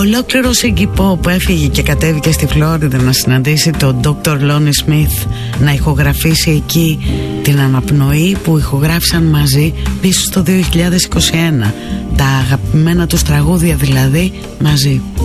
Ολόκληρος Iggy Pop έφυγε και κατέβηκε στη Φλόριντα να συναντήσει τον Dr. Lonnie Smith, να ηχογραφήσει εκεί την αναπνοή που ηχογράφησαν μαζί πίσω στο 2021. Τα αγαπημένα τους τραγούδια δηλαδή μαζί.